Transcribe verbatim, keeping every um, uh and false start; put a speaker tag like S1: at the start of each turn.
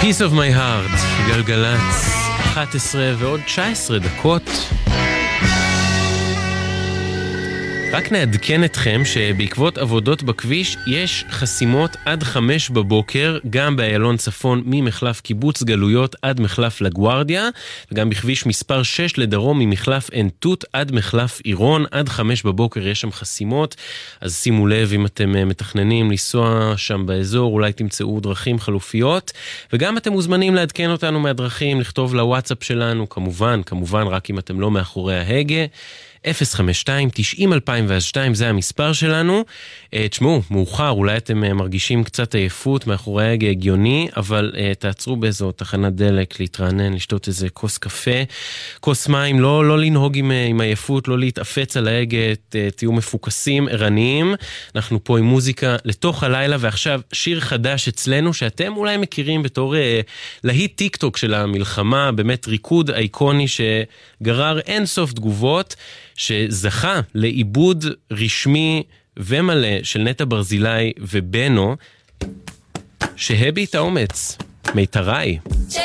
S1: Piece of my heart, גלגלץ, אחת עשרה ועוד תשע עשרה דקות. רק נעדכן אתכם שבעקבות עבודות בכביש יש חסימות עד חמש בבוקר, גם באיילון צפון ממחלף קיבוץ גלויות עד מחלף לגוארדיה, וגם בכביש מספר שש לדרום ממחלף עין תות עד מחלף עירון, עד חמש בבוקר יש שם חסימות, אז שימו לב אם אתם מתכננים לנסוע שם באזור, אולי תמצאו דרכים חלופיות, וגם אתם מוזמנים לעדכן אותנו מהדרכים, לכתוב לוואטסאפ שלנו, כמובן, כמובן רק אם אתם לא מאחורי ההגה, אפס חמש שתיים תשעים אלפיים ושתיים, זה המספר שלנו. תשמעו, מאוחר, אולי אתם מרגישים קצת עייפות מאחורי ההגה הגיוני, אבל uh, תעצרו באיזו תחנת דלק, להתרענן, לשתות איזה כוס קפה, כוס מים, לא, לא לנהוג עם, עם עייפות, לא להתאפץ על ההגה, ת, תהיו מפוקסים, ערניים. אנחנו פה עם מוזיקה לתוך הלילה, ועכשיו שיר חדש אצלנו, שאתם אולי מכירים בתור uh, להיט טיק טוק של המלחמה, באמת ריקוד אייקוני שגרר אין סוף תגובות, שזכה לעיבוד רשמי ומלא של נטע ברזילי ובנו, שהביא את האומץ, מיתרי.